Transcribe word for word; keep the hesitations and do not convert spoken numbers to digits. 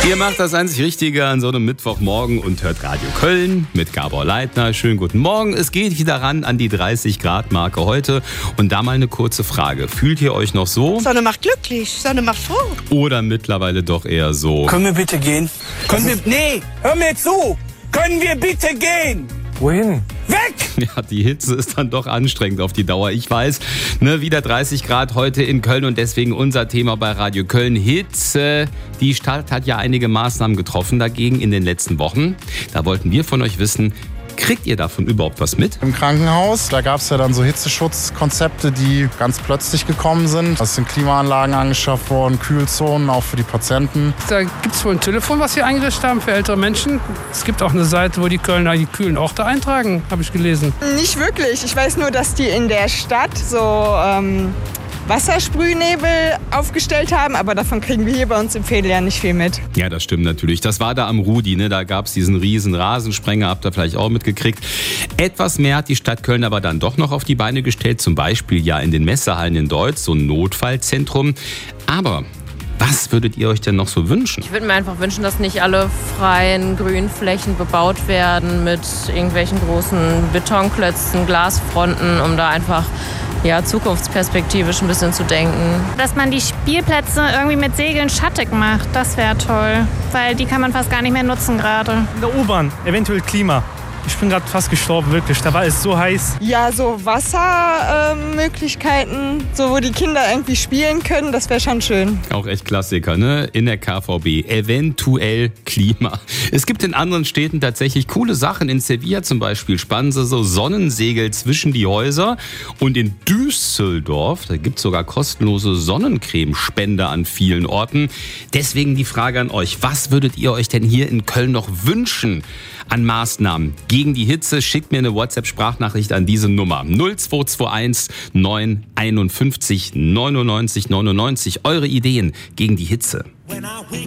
Ihr macht das einzig Richtige an so einem Mittwochmorgen und hört Radio Köln mit Gabor Leitner. Schönen guten Morgen. Es geht wieder ran an die dreißig Grad Marke heute. Und da mal eine kurze Frage. Fühlt ihr euch noch so? Sonne macht glücklich, Sonne macht froh. Oder mittlerweile doch eher so? Können wir bitte gehen? Können wir... Nee, hör mir zu! Können wir bitte gehen? Wohin? Weg! Ja, die Hitze ist dann doch anstrengend auf die Dauer. Ich weiß, ne, wieder dreißig Grad heute in Köln und deswegen unser Thema bei Radio Köln. Hitze. Die Stadt hat ja einige Maßnahmen getroffen dagegen in den letzten Wochen. Da wollten wir von euch wissen, kriegt ihr davon überhaupt was mit? Im Krankenhaus, da gab es ja dann so Hitzeschutzkonzepte, die ganz plötzlich gekommen sind. Es sind Klimaanlagen angeschafft worden, Kühlzonen, auch für die Patienten. Da gibt es wohl ein Telefon, was wir eingerichtet haben für ältere Menschen. Es gibt auch eine Seite, wo die Kölner die kühlen Orte eintragen, habe ich gelesen. Nicht wirklich. Ich weiß nur, dass die in der Stadt so ähm, Wassersprühnebel aufgestellt haben, aber davon kriegen wir hier bei uns im Veedel ja nicht viel mit. Ja, das stimmt natürlich. Das war da am Rudi, ne? Da gab es diesen riesen Rasensprenger, habt ihr vielleicht auch mitgekriegt. Etwas mehr hat die Stadt Köln aber dann doch noch auf die Beine gestellt, zum Beispiel ja in den Messehallen in Deutz, so ein Notfallzentrum. Aber was würdet ihr euch denn noch so wünschen? Ich würde mir einfach wünschen, dass nicht alle freien Grünflächen bebaut werden mit irgendwelchen großen Betonklötzen, Glasfronten, um da einfach ja, zukunftsperspektivisch ein bisschen zu denken. Dass man die Spielplätze irgendwie mit Segeln schattig macht, das wäre toll. Weil die kann man fast gar nicht mehr nutzen gerade. In der U-Bahn, eventuell Klima. Ich bin gerade fast gestorben, wirklich. Da war es so heiß. Ja, so Wassermöglichkeiten, äh, so wo die Kinder irgendwie spielen können, das wäre schon schön. Auch echt Klassiker, ne? In der K V B. Eventuell Klima. Es gibt in anderen Städten tatsächlich coole Sachen. In Sevilla zum Beispiel spannen sie so Sonnensegel zwischen die Häuser. Und in Düsseldorf, da gibt es sogar kostenlose Sonnencremespende an vielen Orten. Deswegen die Frage an euch. Was würdet ihr euch denn hier in Köln noch wünschen an Maßnahmen gegen die Hitze? Schickt mir eine WhatsApp-Sprachnachricht an diese Nummer null zwei zwei eins neun einundfünfzig neunundneunzig neunundneunzig. Eure Ideen gegen die Hitze.